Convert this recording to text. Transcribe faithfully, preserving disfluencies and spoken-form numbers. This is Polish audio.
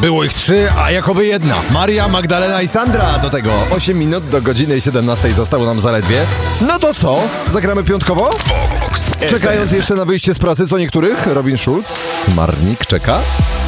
Było ich trzy, a Jakoby jedna. Maria, Magdalena i Sandra do tego. osiem minut do godziny siedemnastej zostało nam zaledwie. No to co? Zagramy piątkowo? Czekając jeszcze na wyjście z pracy co niektórych, Robin Schulz, Marnik czeka.